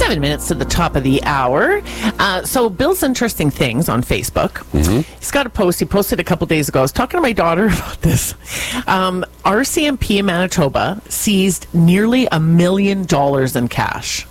7 minutes to the top of the hour. So Bill's Interesting Things on Facebook. He's got a post. He posted a couple days ago. I was talking to my daughter about this. RCMP in Manitoba seized nearly $1 million in cash.